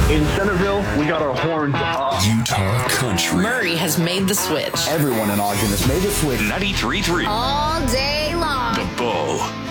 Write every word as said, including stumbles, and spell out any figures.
In Centerville, we got our horns up. Utah Country. Murray has made the switch. Everyone in Ogden has made the switch. ninety-three point three. All day long. The Bull.